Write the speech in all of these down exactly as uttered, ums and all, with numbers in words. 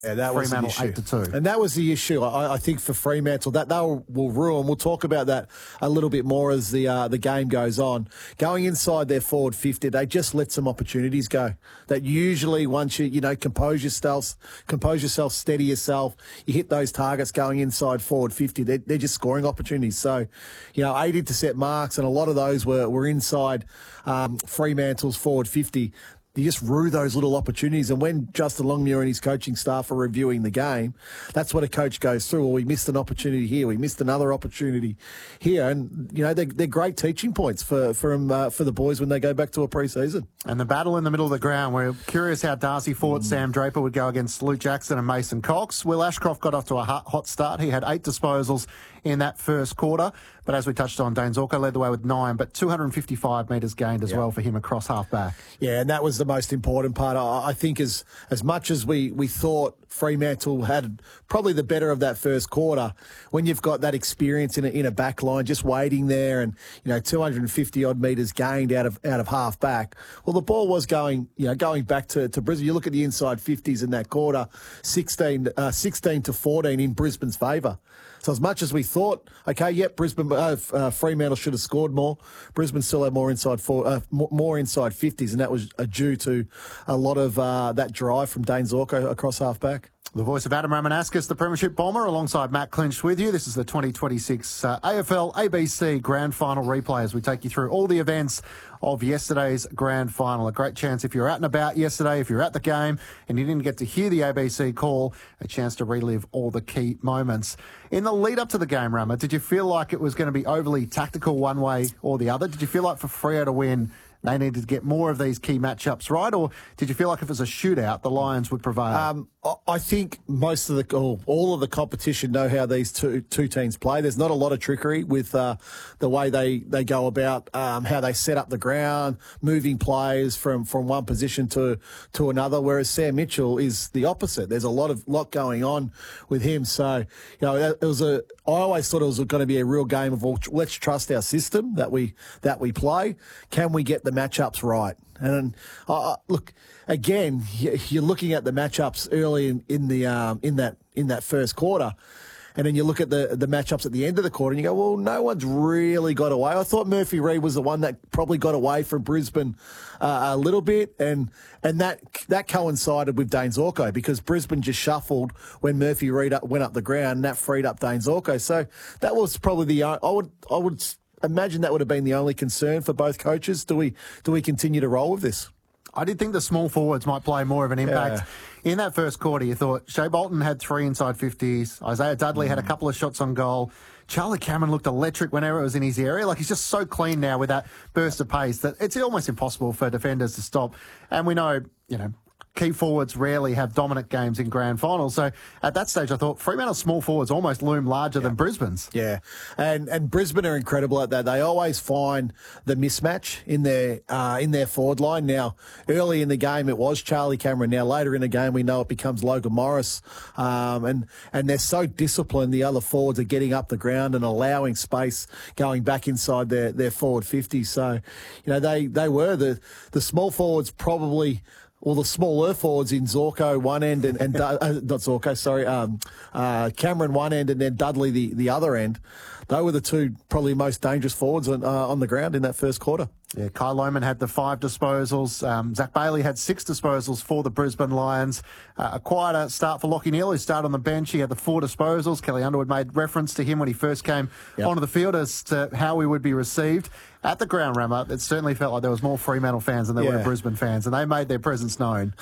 Yeah, that was Fremantle issue. eight to two. And that was the issue, I, I think, for Fremantle. That they will, will ruin. We'll talk about that a little bit more as the uh, the game goes on. Going inside their forward fifty, they just let some opportunities go. That usually once you, you know, compose yourself, compose yourself, steady yourself, you hit those targets going inside forward fifty, they're, they're just scoring opportunities. So, you know, eight intercept marks, and a lot of those were, were inside um, Fremantle's forward fifty. You just rue those little opportunities. And when Justin Longmuir and his coaching staff are reviewing the game, that's what a coach goes through. Well, we missed an opportunity here. We missed another opportunity here. And, you know, they're, they're great teaching points for, for, um, uh, for the boys when they go back to a pre-season. And the battle in the middle of the ground, we're curious how Darcy Fort, mm. Sam Draper would go against Luke Jackson and Mason Cox. Will Ashcroft got off to a hot, hot start. He had eight disposals in that first quarter. But as we touched on, Dane Zorko led the way with nine, but two hundred fifty-five metres gained as yep. well for him across half-back. Yeah, and that was the most important part. I, I think as as much as we, we thought Fremantle had probably the better of that first quarter, when you've got that experience in a, in a back line, just waiting there and, you know, two hundred fifty odd metres gained out of out of half-back, well, the ball was going, you know, going back to, to Brisbane. You look at the inside fifties in that quarter, sixteen, uh, sixteen to fourteen in Brisbane's favour. So as much as we thought, okay, yep, Brisbane, uh, uh, Fremantle should have scored more, Brisbane still had more inside four, uh, more inside fifties, and that was uh, due to a lot of uh, that drive from Dane Zorko across half-back. The voice of Adam Romanascus, the Premiership Bomber, alongside Matt Clinch with you. This is the twenty twenty-six uh, A F L A B C Grand Final replay as we take you through all the events of yesterday's Grand Final. A great chance if you're out and about yesterday, if you're at the game and you didn't get to hear the A B C call, a chance to relive all the key moments. In the lead up to the game, Rama, did you feel like it was going to be overly tactical one way or the other? Did you feel like for Freo to win, they needed to get more of these key matchups right? Or did you feel like if it was a shootout, the Lions would prevail? Um, I think most of the, oh, all of the competition know how these two two teams play. There's not a lot of trickery with uh, the way they, they go about um, how they set up the ground, moving players from, from one position to to another, whereas Sam Mitchell is the opposite. There's a lot of lot going on with him. So, you know, it was a, I always thought it was going to be a real game of, well, let's trust our system that we that we play. Can we get the matchups right? And uh, look, again, you're looking at the matchups early in, in the um, in that in that first quarter, and then you look at the the matchups at the end of the quarter, and you go, well, no one's really got away. I thought Murphy Reid was the one that probably got away from Brisbane uh, a little bit, and and that that coincided with Dane Zorko because Brisbane just shuffled when Murphy Reid up, went up the ground, and that freed up Dane Zorko. So that was probably the I would I would. imagine that would have been the only concern for both coaches. Do we do we continue to roll with this? I did think the small forwards might play more of an impact. Yeah. In that first quarter, you thought Shea Bolton had three inside fifties. Isaiah Dudley mm. had a couple of shots on goal. Charlie Cameron looked electric whenever it was in his area. Like, he's just so clean now with that burst of pace that it's almost impossible for defenders to stop. And we know, you know, key forwards rarely have dominant games in grand finals. So at that stage, I thought Fremantle's small forwards almost loom larger yeah. than Brisbane's. Yeah, and and Brisbane are incredible at that. They always find the mismatch in their uh, in their forward line. Now, early in the game, it was Charlie Cameron. Now, later in the game, we know it becomes Logan Morris. Um, and, and they're so disciplined, the other forwards are getting up the ground and allowing space going back inside their, their forward fifty. So, you know, they, they were the, the small forwards probably... Well, the smaller forwards in Zorko one end and, and uh, not Zorko, sorry, um, uh, Cameron one end and then Dudley the, the other end. They were the two probably most dangerous forwards on, uh, on the ground in that first quarter. Yeah, Kyle Lohmann had the five disposals. Um, Zach Bailey had six disposals for the Brisbane Lions. Uh, a quieter start for Lachie Neale, who started on the bench. He had the four disposals. Kelly Underwood made reference to him when he first came yep. onto the field as to how he would be received. At the ground, Rammer, it certainly felt like there was more Fremantle fans than there yeah. were Brisbane fans, and they made their presence known.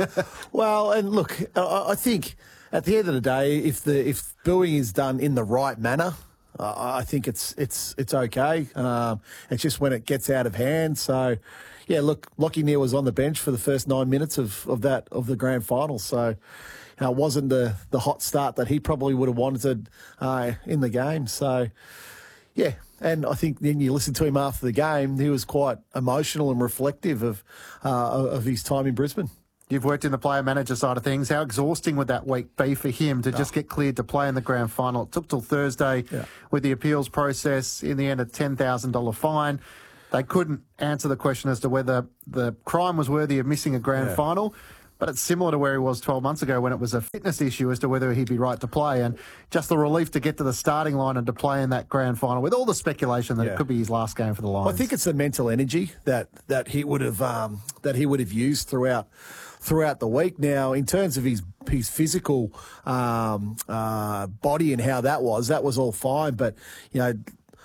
Well, and look, I think at the end of the day, if the if booing is done in the right manner, Uh, I think it's it's it's okay. Um, it's just when it gets out of hand. So, yeah, look, Lachie Neale was on the bench for the first nine minutes of, of that of the grand final. So, you know, it wasn't the the hot start that he probably would have wanted uh, in the game. So, yeah, and I think then you listen to him after the game, he was quite emotional and reflective of uh, of his time in Brisbane. You've worked in the player-manager side of things. How exhausting would that week be for him to just oh. get cleared to play in the grand final? It took till Thursday yeah. with the appeals process. In the end, a ten thousand dollars fine. They couldn't answer the question as to whether the crime was worthy of missing a grand yeah. final. But it's similar to where he was twelve months ago when it was a fitness issue as to whether he'd be right to play. And just the relief to get to the starting line and to play in that grand final with all the speculation that yeah. it could be his last game for the Lions. Well, I think it's the mental energy that, that he would have um, that he would have used throughout throughout the week. Now, in terms of his his physical um, uh, body and how that was, that was all fine. But, you know,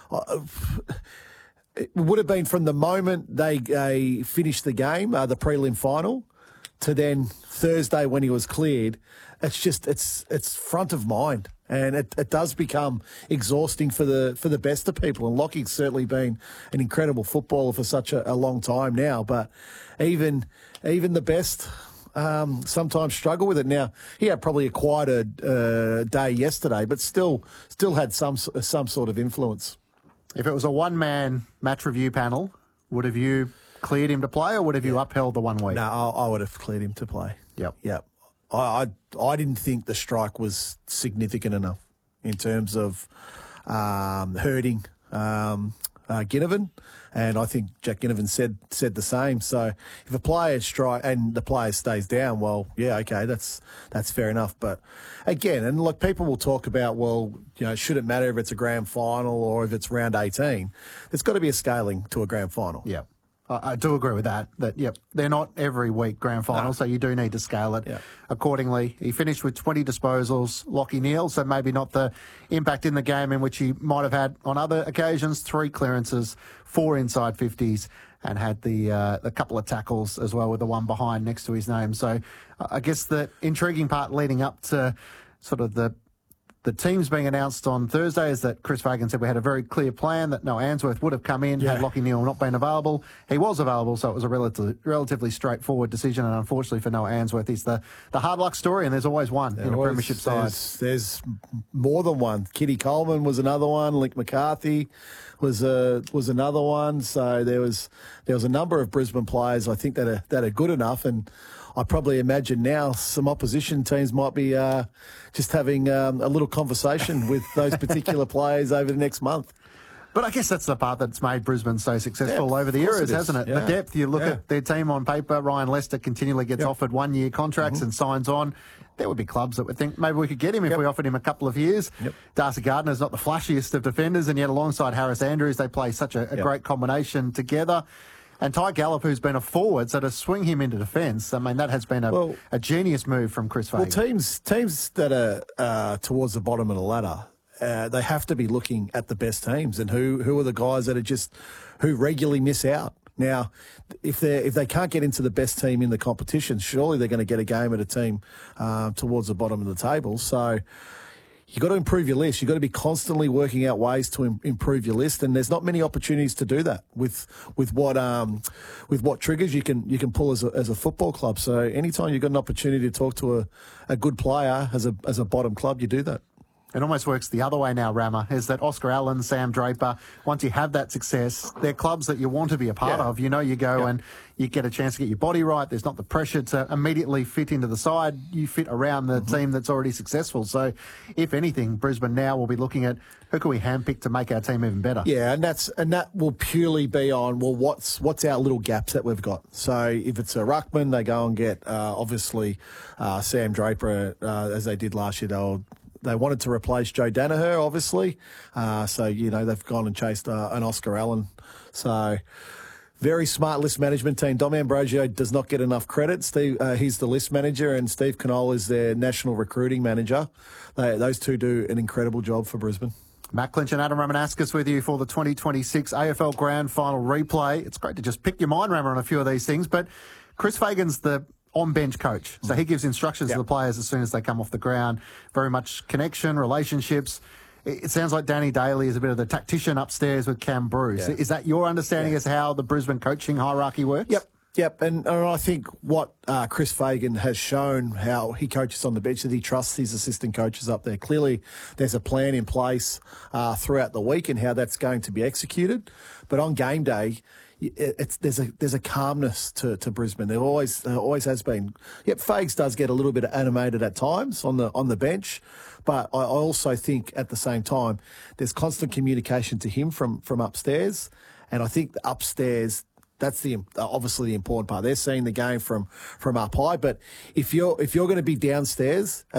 it would have been from the moment they uh, finished the game, uh, the prelim final, to then Thursday when he was cleared. It's just it's it's front of mind, and it, it does become exhausting for the for the best of people. And Lockie's certainly been an incredible footballer for such a, a long time now, but even even the best um, sometimes struggle with it. Now he had probably a quieter uh, day yesterday, but still still had some some sort of influence. If it was a one man match review panel, would have you cleared him to play, or would have you yeah. upheld the one week? No, I, I would have cleared him to play. Yep. Yep. I, I I didn't think the strike was significant enough in terms of um, hurting um, uh, Ginnivan, and I think Jack Ginnivan said said the same. So if a player strike and the player stays down, well, yeah, okay, that's that's fair enough. But again, and look, people will talk about, well, you know, should it matter if it's a grand final or if it's round eighteen? There's got to be a scaling to a grand final. Yeah. I do agree with that, that, yep, they're not every week grand final, no. so you do need to scale it yep. accordingly. He finished with twenty disposals, Lachie Neale, so maybe not the impact in the game in which he might have had on other occasions. Three clearances, four inside fifties, and had the uh, a couple of tackles as well with the one behind next to his name. So uh, I guess the intriguing part leading up to sort of the The teams being announced on Thursday is that Chris Fagan said we had a very clear plan that Noah Answorth would have come in yeah. had Lachie Neale not been available. He was available, so it was a relatively, relatively straightforward decision. And unfortunately for Noah Answorth, he's the, the hard luck story, and there's always one there in always, a premiership side. There's, there's more than one. Kitty Coleman was another one. Link McCarthy was a, was another one. So there was there was a number of Brisbane players I think that are that are good enough, and I probably imagine now some opposition teams might be uh, just having um, a little conversation with those particular players over the next month. But I guess that's the part that's made Brisbane so successful yeah, over the years, it hasn't it? Yeah. The depth. You look yeah. at their team on paper, Ryan Lester continually gets yep. offered one-year contracts mm-hmm. and signs on. There would be clubs that would think maybe we could get him if yep. we offered him a couple of years. Yep. Darcy Gardner's not the flashiest of defenders, and yet alongside Harris Andrews, they play such a, a yep. great combination together. And Ty Gallop, who's been a forward, so to swing him into defence, I mean, that has been a, well, a genius move from Chris Fagan. Well, teams teams that are uh, towards the bottom of the ladder, uh, they have to be looking at the best teams and who, who are the guys that are just, who regularly miss out. Now, if they if they can't get into the best team in the competition, surely they're going to get a game at a team uh, towards the bottom of the table. So you've got to improve your list. You've got to be constantly working out ways to im- improve your list, and there's not many opportunities to do that with with what um with what triggers you can you can pull as a, as a football club. So anytime you've got an opportunity to talk to a, a good player as a as a bottom club, you do that. It almost works the other way now, Rammer, is that Oscar Allen, Sam Draper, once you have that success, they're clubs that you want to be a part yeah. of. You know, you go yeah. and you get a chance to get your body right. There's not the pressure to immediately fit into the side. You fit around the mm-hmm. team that's already successful. So, if anything, Brisbane now will be looking at who can we handpick to make our team even better. Yeah, and that's and that will purely be on, well, what's what's our little gaps that we've got. So, if it's a ruckman, they go and get, uh, obviously, uh, Sam Draper, uh, as they did last year. They'll They wanted to replace Joe Danaher, obviously. Uh, so, you know, they've gone and chased uh, an Oscar Allen. So, very smart list management team. Dom Ambrosio does not get enough credit. Steve, uh, he's the list manager, and Steve Knoll is their national recruiting manager. They, those two do an incredible job for Brisbane. Matt Clinch and Adam Ramanauskas with you for the twenty twenty-six A F L Grand Final replay. It's great to just pick your mind, Rammer, on a few of these things, but Chris Fagan's the on-bench coach. So he gives instructions yep. to the players as soon as they come off the ground. Very much connection, relationships. It sounds like Danny Daly is a bit of the tactician upstairs with Cam Bruce. Yeah. Is that your understanding yeah. as how the Brisbane coaching hierarchy works? Yep. Yep, and, and I think what uh, Chris Fagan has shown how he coaches on the bench, that he trusts his assistant coaches up there. Clearly, there's a plan in place uh, throughout the week and how that's going to be executed. But on game day, It's, there's a there's a calmness to, to Brisbane. There always there always has been. Yep, Fags does get a little bit animated at times on the on the bench, but I also think at the same time there's constant communication to him from from upstairs, and I think upstairs That's the obviously the important part. They're seeing the game from from up high. But if you're if you're going to be downstairs